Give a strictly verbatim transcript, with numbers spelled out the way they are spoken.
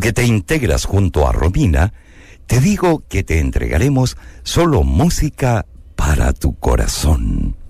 que te integras junto a Romina, te digo que te entregaremos solo música para tu corazón.